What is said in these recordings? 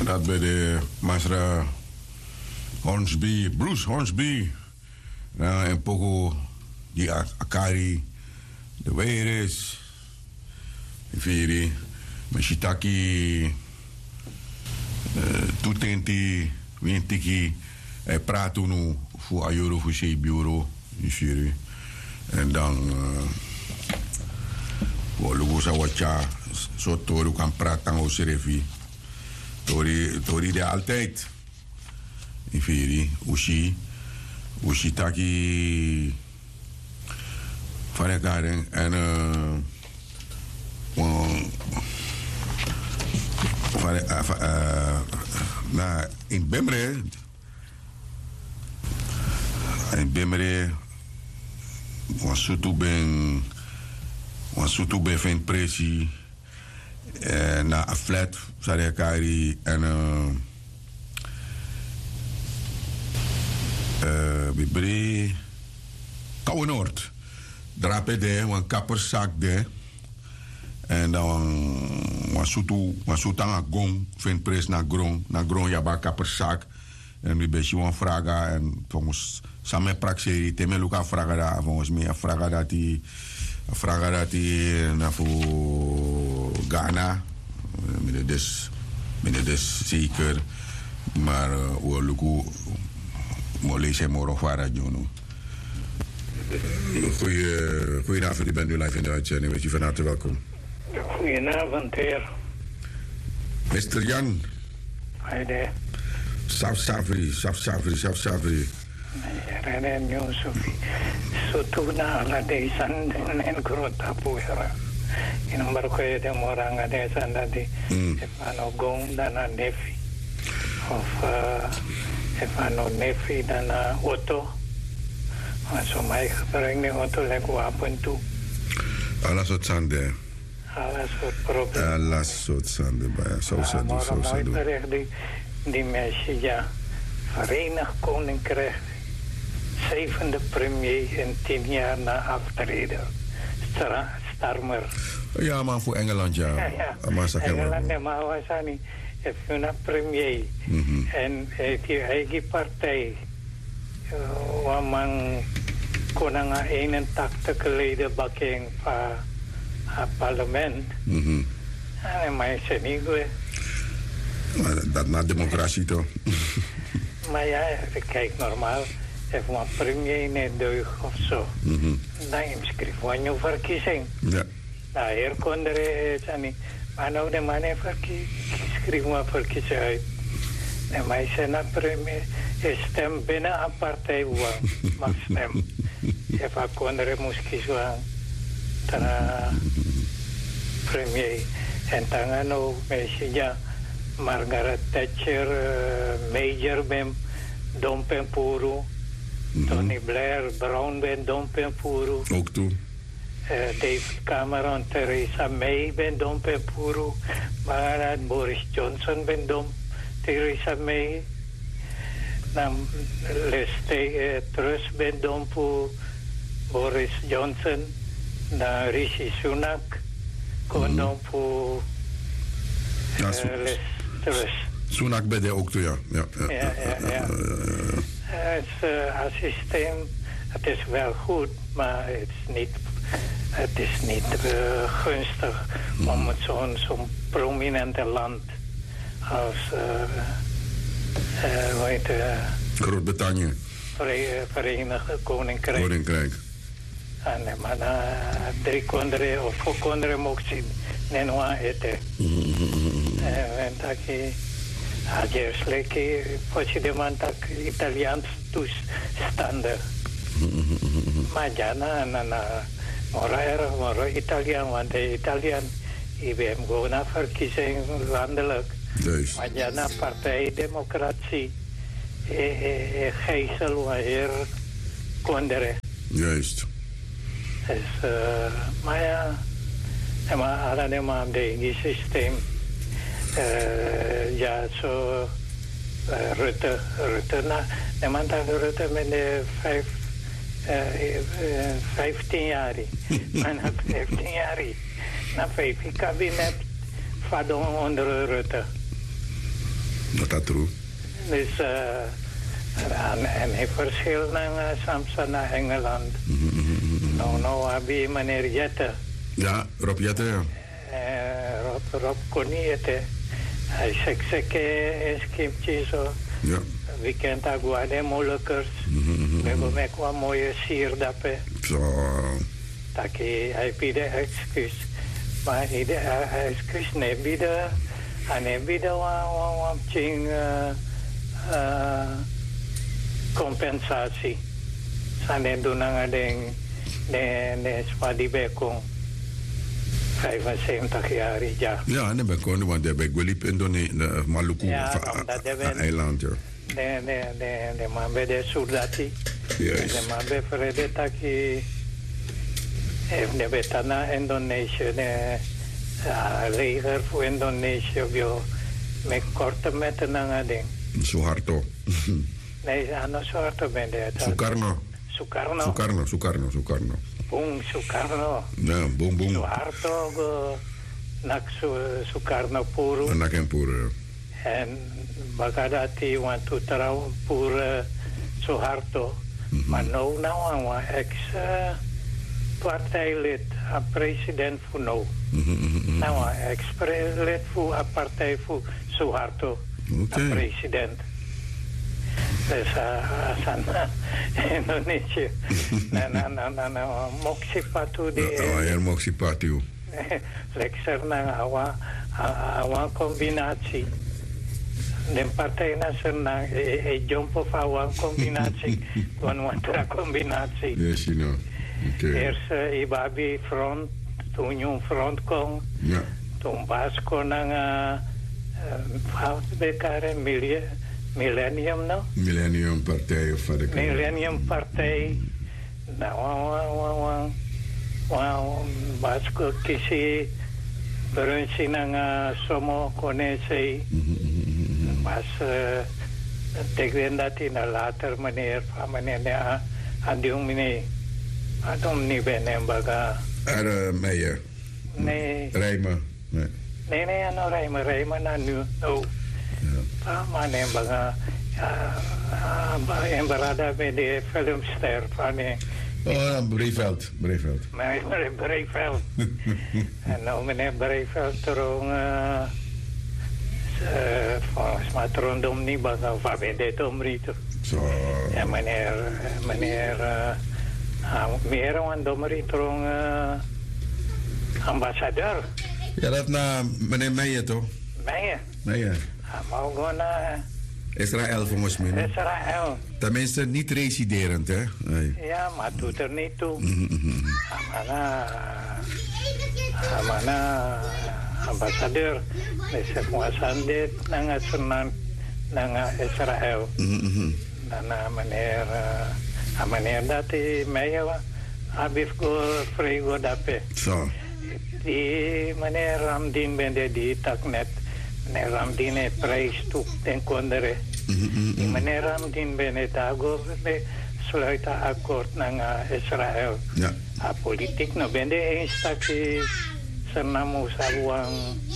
Dat bij de Masra Hornsby, Bruce Hornsby. En Pogo, die Akari, de Weiris, de Veri, Meshitaki, Tutenti, Wintiki. Hij praat toen voor Ayoro, voor Bureau, in Syrië. En dan voor Lugosa Wacha, zo Toru kan praten over Serefi. Tori de altijd. In Veri, Ushi taki van elkaar en in Bemre Wasutu ben vindt pressie na aflet Sarekari en Bibre Kouwenoord. Drape de, een kapperzak de. En dan Wasutu aan gong, vindt pres na grond jaba kapperzak. En we best gewoon vragen en volgens samen praxeri teme luka vragen daar volgens mij vragen dat die naar voor Ghana meneer dus zeker maar we luku molese moro fara jono. Goedenavond, ik ben nu live in de uitzending. Weet je van harte welkom. Goedenavond, heer. Mr. Jan. Hi there. South Safari. Renen Yusufi. Sutuna ala desan en grota puera. In umbarkoe de moranga desan dadi. Efano gong dana nefi. Of efano nefi dana auto. So mij gebruik de auto lekker af en toe. Alles wat zande. Alles wat probleem. Alles wat zande bij. Zo doen. Die mensen, ja. Verenigd Koninkrijk. 7e premier in 10 jaar na aftreden. Starmer. Ja, maar voor Engeland, ja. Engeland, maar was hij niet. Heeft een premier. En die eigen partij. Wamang konanga 81 geleden bakking van het parlement. En mij is niet goed. Dat na democratie toch? Maar ja, kijk normaal. Even een premier niet deug of zo. Dan schrijf je een verkiezing. Ja. Nou, hier kon er niet. Maar nou de man heeft schrijf een verkiezing uit. En mij zijn een premier. Je stemt binnen een partij mag stemmen. Even kon er moest kiezen. Dan premier. En dan nou mensen ja. Margaret Thatcher, Major ben Dompempuru, Tony Blair, Brown ben Dompempuru. Ook toe. David Cameron, Theresa May ben Dompempuru, maar Boris Johnson ben Theresa May. Dan Truss ben Boris Johnson, dan Rishi Sunak, kon Dompu. Sunak bij de ook toe, ja. Ja. Het systeem, het is wel goed, maar het is niet gunstig om zo'n prominente land als Groot-Brittannië. Verenigd Koninkrijk. En maar na 3 kondre of 4 kondre mocht zien. Nenua ete. En dat je ayer leke possibilmente Italiaans toestanden. Maar ja na moro Italiaan want de Italiaan IBM gewoon naar verkiezing landelijk. Maar ja na partij democratie geesel wanneer kondre. Juist. Dus maar ja. Maar alleen maar het systeem. Ja, zo Rutte. Niemand had Rutte met de 15 jaar. Maar na 15 jaar. Na 5 kabinet. Vadon onder Rutte. Dat true. Dus en hij verschil naar Samson naar Engeland. Nou, heb meneer Jette. Ja, Rob Jette, ja. Rob kon niet eten. Hij zegt een skipje zo. Ja. Weekend aguade molekers. We hebben met wat mooie sierdappen. Zo. Hij biedt excuus. Maar hij excuus niet bieden. En hij biedt wat compensatie. Zijn hij doen aan de Spadibekong. 75 jaar, ja. Ja, en dan ben ik gewoon, want daar ben ik wel liep in de Maluku eiland, ja. De man bij de Surdati. Yes. De man bij Vrede Taki. De betana Indonesië. De leger voor Indonesië. Met korte met een ding. Suharto. Nee, ano Suharto ben je. Sukarno. Sukarno. Bung Sukarno. Ja, boom. Suharto nak Sukarno Puru. Nak en Puru. En bagadati want to trouw Puru Suharto. Maar nou een ex partijlid, een president voor nou. Nou een ex lid voor een partij voor Suharto, een president. Dus Indonesië. Moksipatu di. Ja, Moksipatu. Lekser nang awan combinatie. De partij nasional jump of awan combinatie. Wantra combinatie. Yes, you know. Okay. Eerst ibabi front, toen yung front kong. Ja. Toen Basco nang bekare Millennium, no? Millennium Partij of wat ik Millennium Partij. Nou, Basco kisi berunsi nang somo konese. Bas tegwendati na later meneer Andiung mini. Adom ni benem baga. Meijer. Nee. Rijmen. Nee, ano Rijmen na nu. Oh. Maar neem baga. En berada bij de filmster van Breeveld. Meneer Breeveld. En nou meneer Breeveld terong volgens mij rondom niet baga of dit omrito. Zo. En meneer meer aan domri terong ambassadeur. Ja, dat na meneer Meijer toch? Meijer. Maar gewoon Israël volgens mij. Israël. Tenminste niet residerend, hè? Nee. Ja, maar doet er niet toe. Amana ambassadeur. Dus kuasaan dit nang Israël. Dan meneer dati Meijer habis go frigo dape. Zo. Die meneer Ramdin bende die taknet. Meneer Ramdin e prijs toe ten kondere. Meneer Ramdin bende tago be sluiten akkoord nang Israël. Ja. A politiek no bende eens taki senamu sabuang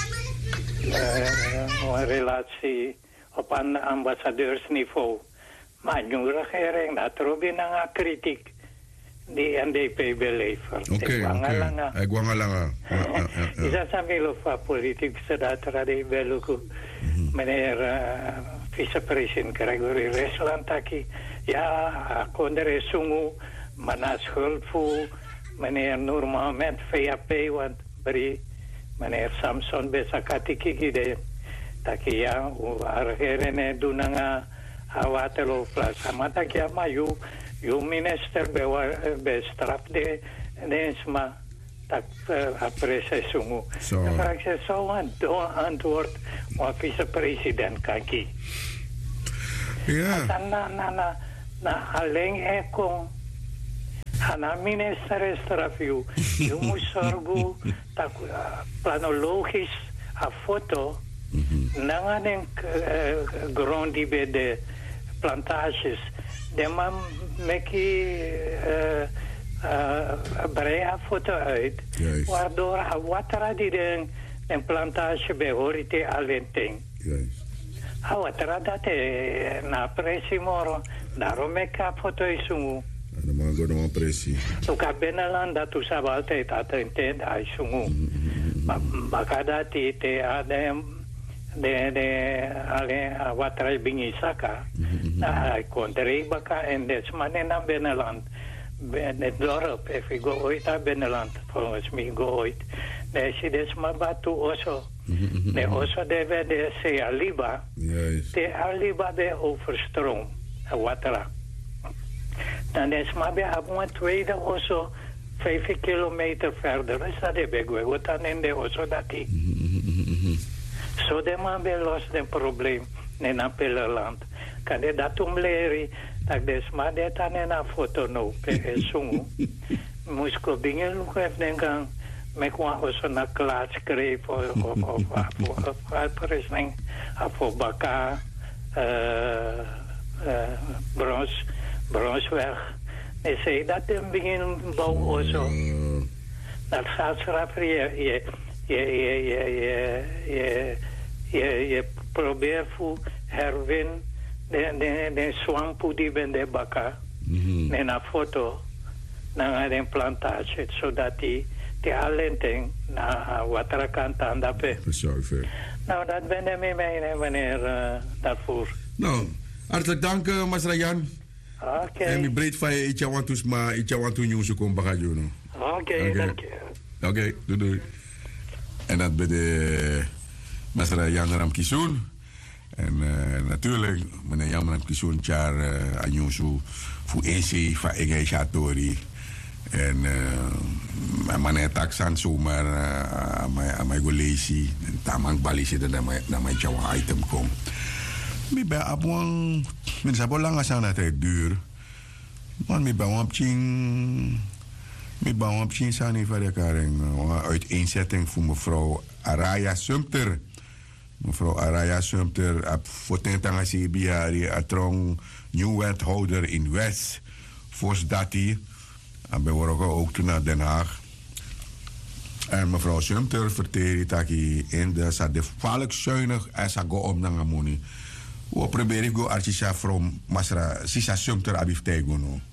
relatie op een ambassadeursniveau. Maar nu regering dat robin nang kritiek. Die NDP beleverd. Oké. Ik wang alanga. Isa sambil of politik sedatra di beluku. Meneer vice-president Gregory Reslantaki. Ja, kondere sungu manas hulpfu. Meneer Nur Mohammed VAP want beri meneer Samson besakati kikide. Taki ya regering dunanga awatelo plus amata kya mayu. Uw minister bestraft de ESMA tak apresiasungu. Dan vraag ik ze zo antwoord wat vice-president kaki. Ja. Na alleen ekong ana minister estrafiu. Je moet zorgen dat planologisch a foto na den grond die bij de plantages. De man meki brea foto uit, waardoor water die een plantage behoort te alenting. Awatra date na presi moro. Daarom ik heb foto isungu. Dan mag ik nog een pressie. So ka benalan dat u sabe altijd atente da isungu. Bakada te adem de ale awatra bingi saka. Na kontrei baka en desmane na benalan. Het dorp, if we go ooit naar binnenland, volgens mij go ooit. Dan zie je maar batu oso. De oso de se aliba. De aliba de overstroom, water. Dan is maar bij een tweede oso 5 kilometer verder. Is dat de begwe? Wat dan in de oso dat die? Zo de man bij los het probleem in een pillerland. Kan je dat omleren? Dat is maar dat aan een foto nou, per sungu. Moest ik dingen nog even denken, met zo'n klaas schrijven of uitpressing, of baka, bronsweg. En zei dat in begin bouw zo. Dat gaat straf je probeert voor herwinnen. De swampu die ben de baka. En een foto naar een plantage, zodat die alenting naar waterkant aan dat pe. Zuiver. Nou, dat ben ik mee meneer daarvoor. Nou, hartelijk dank, Masra Jan. Oké. En ik breed van je iets want to nieuws komen bagage. Oké, dank je. Oké, doei. En dat bij de Masra Jan Ramkisoen. En natuurlijk, meneer Jan Ramkisoen, Char Anjonsu, voor EC van Egeishatori. En meneer Taxan zomaar aan mijn golesi, tamang balisi dat naar mijn Jawa item komt. Ik ben abon, mensen hebben lang aan het duur. Maar ik ben op ching sani van de karing. Uiteenzetting voor mevrouw Araya Sumter. Mevrouw Araya Sumter, voor tentang CBR, atrong nieuw wethouder in West. Vosdati. En we worden ook toen naar Den Haag. En mevrouw Sumter vertelde dat hij in de volkszuinig en ze gaan om naar Amoni. We proberen go artisha from Masra Sisa Sumter Abiftego. Ik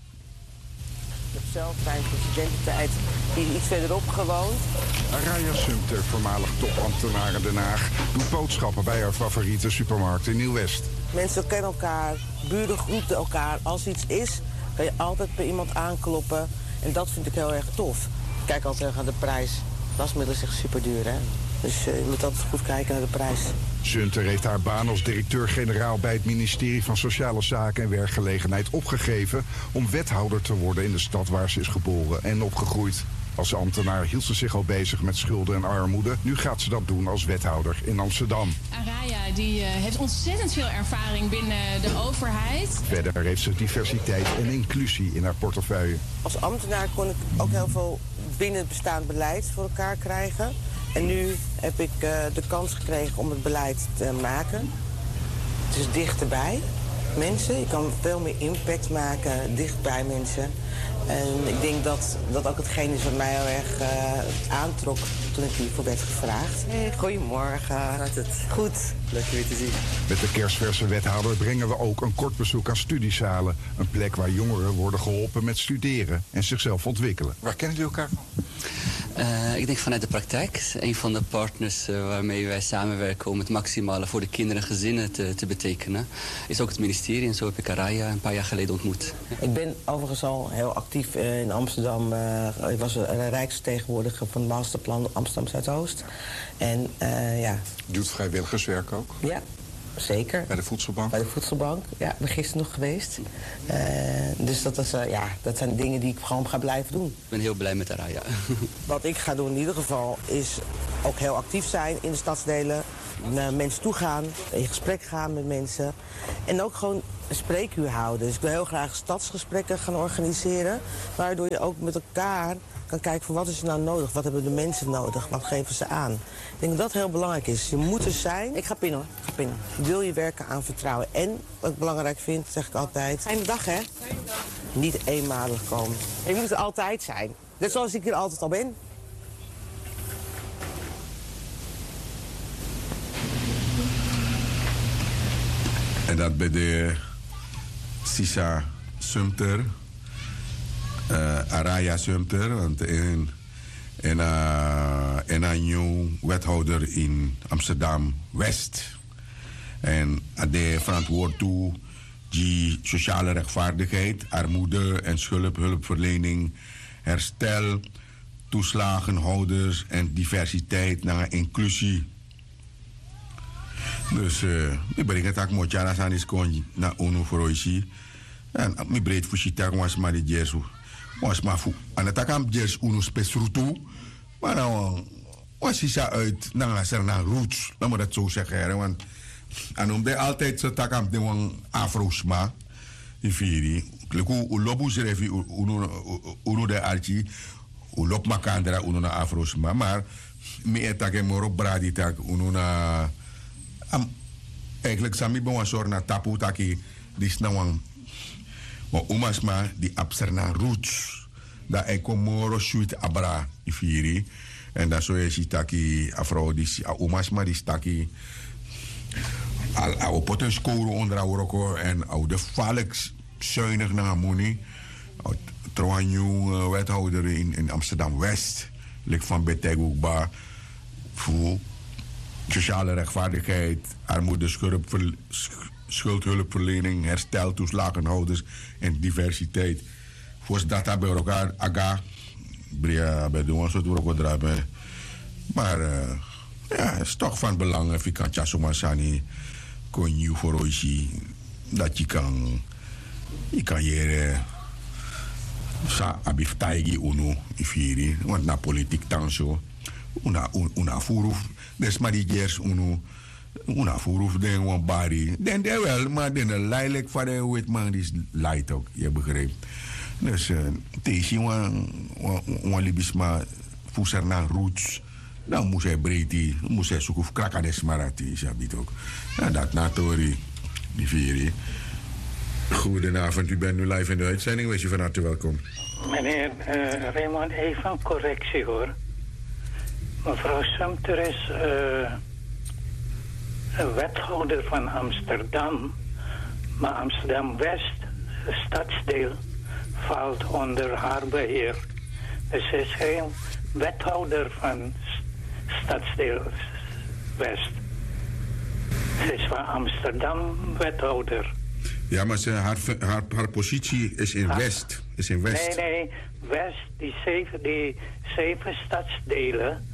heb zelf tijdens de studententijd hier iets verderop gewoond. Araya Sumter, voormalig topambtenaar in Den Haag, doet boodschappen bij haar favoriete supermarkt in Nieuw-West. Mensen kennen elkaar, buren groeten elkaar. Als iets is, kan je altijd bij iemand aankloppen. En dat vind ik heel erg tof. Ik kijk altijd naar de prijs. Wasmiddelen is echt super duur, hè? Dus je moet altijd goed kijken naar de prijs. Sumter heeft haar baan als directeur-generaal bij het ministerie van Sociale Zaken en Werkgelegenheid opgegeven om wethouder te worden in de stad waar ze is geboren en opgegroeid. Als ambtenaar hield ze zich al bezig met schulden en armoede. Nu gaat ze dat doen als wethouder in Amsterdam. Araya die heeft ontzettend veel ervaring binnen de overheid. Verder heeft ze diversiteit en inclusie in haar portefeuille. Als ambtenaar kon ik ook heel veel binnen het bestaand beleid voor elkaar krijgen. En nu heb ik de kans gekregen om het beleid te maken. Het is dichterbij mensen. Je kan veel meer impact maken dichtbij mensen. En ik denk dat dat ook hetgeen is wat mij heel erg aantrok toen ik hiervoor werd gevraagd. Hey, goedemorgen. Gaat het? Goed. Leuk je weer te zien. Met de kerstverse wethouder brengen we ook een kort bezoek aan studiezalen. Een plek waar jongeren worden geholpen met studeren en zichzelf ontwikkelen. Waar kennen jullie elkaar van? Ik denk vanuit de praktijk. Een van de partners waarmee wij samenwerken om het maximale voor de kinderen en gezinnen te betekenen, is ook het ministerie. En zo heb ik Araya een paar jaar geleden ontmoet. Ik ben overigens al heel actief in Amsterdam. Ik was een rijksvertegenwoordiger van het masterplan Amsterdam Zuidoost. En ja. Doet vrijwilligerswerk ook? Ja. Zeker. Bij de Voedselbank? Bij de Voedselbank, ja. Ik ben gisteren nog geweest. Dus dat zijn dingen die ik gewoon ga blijven doen. Ik ben heel blij met Araya. Wat ik ga doen in ieder geval is ook heel actief zijn in de stadsdelen. Naar mensen toe gaan, in gesprek gaan met mensen. En ook gewoon een spreekuur houden. Dus ik wil heel graag stadsgesprekken gaan organiseren. Waardoor je ook met elkaar kan kijken van wat is er nou nodig? Wat hebben de mensen nodig? Wat geven ze aan? Ik denk dat dat heel belangrijk is. Je moet er zijn. Ik ga pinnen hoor. Ik ga pinnen. Wil je werken aan vertrouwen? En wat ik belangrijk vind, zeg ik altijd. Fijne dag hè? Niet eenmalig komen. Je moet er altijd zijn. Net zoals ik hier altijd al ben. En dat bij de Sisa Sumter, Araya Sumter, want en een nieuw wethouder in Amsterdam-West. En de verantwoord toe die sociale rechtvaardigheid, armoede en hulpverlening, herstel, toeslagenhouders en diversiteit naar inclusie. Dus ik breng het ook mooi aan is kon naar UNO voor Oishi. En ik breed voor Chita was maar de Jesu. Was maar voor aan het akam Jes UNO spesrutu. Maar nou was hij uit naar Serna Roots. Laat me dat zo zeggen. Want en omdat altijd zo takam de wan afrosma. Ifiri. Kleku ulobu zerevi UNO de archi. Ulop makandra UNO na afrosma. Maar me etake moro bradi tak UNO na. Eigenlijk sami bon soort na tapu taki die snawang. Maar umasma die abserna roots. Da ekomoro shoot abra ifiri. En dat zo is taki afro die umasma die staki al potenscore onder Auroko en al de valks zuinig naar Moni. Trouwens nieuw wethouder in Amsterdam West. Lik van Betegukba voor sociale rechtvaardigheid, armoede, schuldhulpverlening, herstel, toeslagenhouders en diversiteit. Voor dat hebben we elkaar aga, bria bij doen zo door ook drapen. Maar ja, het is toch van belang if je kan chasomasani kon je voor Oishi dat je kan hier sa abiftaigi uno ifiri want na politiek dan zo una furuf des maar die gers una furuf den wan bari den de wel maar den lelijk van de wit man is light ook je begrijpt dus tegen wan libisma fuser na roots dan moest hij breedte moest hij zoeken krakades marati is ook nou dat natori die vieri. Goedenavond, u bent nu live in de uitzending. Wees u van harte welkom. Meneer Raymond, even een correctie hoor. Mevrouw Sumter is een wethouder van Amsterdam. Maar Amsterdam-West, stadsdeel, valt onder haar beheer. Dus ze is geen wethouder van stadsdeel West. Ze is van Amsterdam wethouder. Ja, maar haar positie is in West. Is in West. Nee, West, die zeven stadsdelen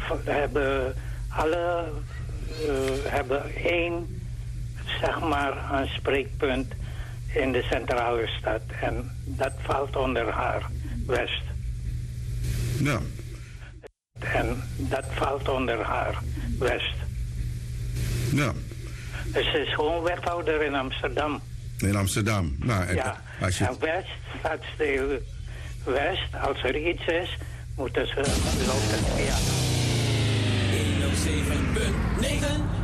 hebben één, zeg maar, aanspreekpunt in de centrale stad. En dat valt onder haar, West. Ja. En dat valt onder haar, West. Ja. Dus ze is gewoon wethouder in Amsterdam. In Amsterdam. Nou, ja, als je... en West, stadsdeel West, als er iets is, moeten ze lopen via. 107.9